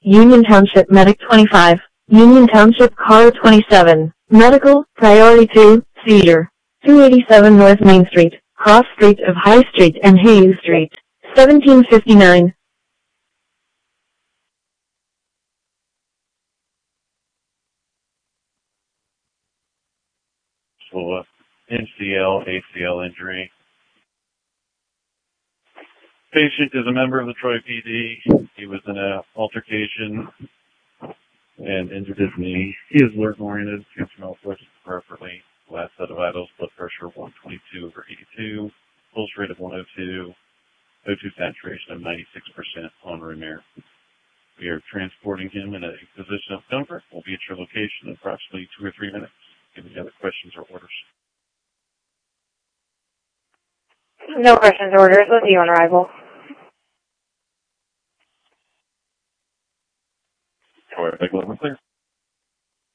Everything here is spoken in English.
Union Township Medic 25, Union Township Car 27, Medical, Priority 2, Seizure, 287 North Main Street, Cross Street of High Street and Hayes Street, 1759. So, MCL, ACL injury. Patient is a member of the Troy PD. He was in an altercation and injured his knee. He is alert-oriented, functional flexion appropriately. Last set of vitals, blood pressure 122/82, pulse rate of 102, O2 saturation of 96% on room air. We are transporting him in a position of comfort. We'll be at your location in approximately 2 or 3 minutes. Any other questions or orders? No questions or orders. We'll see you on arrival. All right, clear.